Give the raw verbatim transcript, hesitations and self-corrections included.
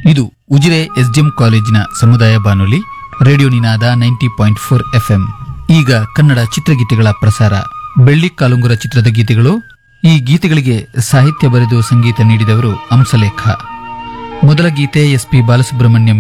ಇದು ಉಜಿರೆ ಎಸ್ಡಿಎಂ ಕಾಲೇಜಿನ ಸಮುದಾಯ ಬಾನುಲಿ ರೇಡಿಯೋ ನಿನಾದ ನೈಂಟಿ ಪಾಯಿಂಟ್ ಫೋರ್ ಎಫ್ಎಂ. ಈಗ ಕನ್ನಡ ಚಿತ್ರಗೀತೆಗಳ ಪ್ರಸಾರ. ಬೆಳ್ಳಿ ಕಾಲುಂಗುರ ಚಿತ್ರದ ಗೀತೆಗಳು. ಈ ಗೀತೆಗಳಿಗೆ ಸಾಹಿತ್ಯ ಬರೆದು ಸಂಗೀತ ನೀಡಿದವರು ಹಂಸಲೇಖ. ಮೊದಲ ಗೀತೆ ಎಸ್ ಪಿ ಬಾಲಸುಬ್ರಹ್ಮಣ್ಯಂ